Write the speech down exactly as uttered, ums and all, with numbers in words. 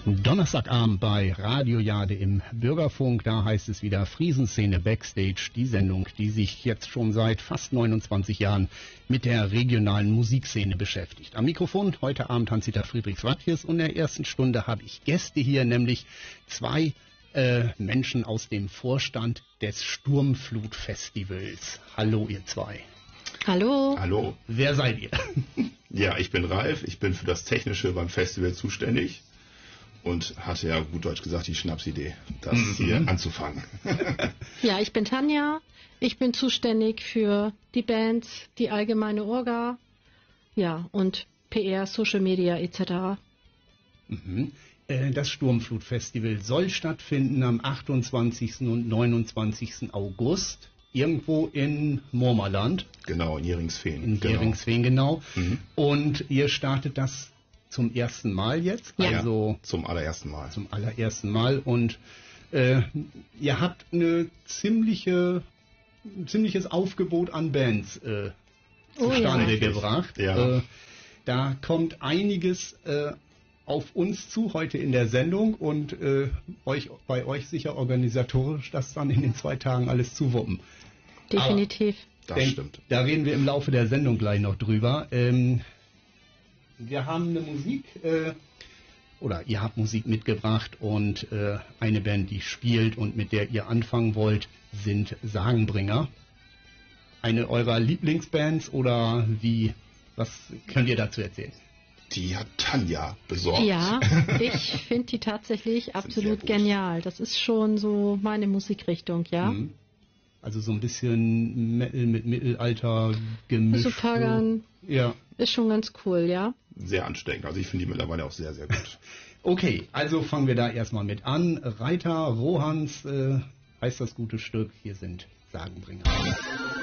Donnerstagabend bei Radio Jade im Bürgerfunk. Da heißt es wieder Friesenszene Backstage, die Sendung, die sich jetzt schon seit fast neunundzwanzig Jahren mit der regionalen Musikszene beschäftigt. Am Mikrofon heute Abend Hans-Dieter Friedrichs-Wattjes und in der ersten Stunde habe ich Gäste hier, nämlich zwei äh, Menschen aus dem Vorstand des Sturmflut-Festivals. Hallo ihr zwei. Hallo. Hallo. Wer seid ihr? Ja, ich bin Ralf, ich bin für das Technische beim Festival zuständig und hatte ja gut Deutsch gesagt die Schnapsidee, das mhm. hier anzufangen. Ja, ich bin Tanja, ich bin zuständig für die Bands, die allgemeine Orga, ja, und P R, Social Media et cetera. Mhm. Das Sturmflut-Festival soll stattfinden am achtundzwanzigsten und neunundzwanzigsten August. Irgendwo in Murmerland. Genau, in Jeringsfehn. In genau. Jeringsfehn, genau. Mhm. Und ihr startet das zum ersten Mal jetzt? Ja, also zum allerersten Mal. Zum allerersten Mal. Und äh, ihr habt eine ziemliche, ein ziemliches Aufgebot an Bands äh, zustande oh, ja. gebracht. Ja. Äh, da kommt einiges äh, auf uns zu heute in der Sendung und äh, euch bei euch sicher organisatorisch das dann in den zwei Tagen alles zu wuppen. Definitiv. Aber das stimmt. Da reden wir im Laufe der Sendung gleich noch drüber. Ähm, wir haben eine Musik, äh, oder ihr habt Musik mitgebracht und äh, eine Band, die spielt und mit der ihr anfangen wollt, sind Sagenbringer. Eine eurer Lieblingsbands oder wie, was könnt ihr dazu erzählen? Die hat Tanja besorgt. Ja, ich finde die tatsächlich absolut genial. Das ist schon so meine Musikrichtung, ja. Mhm. Also so ein bisschen Metal mit Mittelalter gemischt. So Pagan. So. Ja. Ist schon ganz cool, ja. Sehr ansteckend. Also ich finde die mittlerweile auch sehr, sehr gut. Okay, also fangen wir da erstmal mit an. Reiter Rohans äh, heißt das gute Stück. Hier sind Sagenbringer.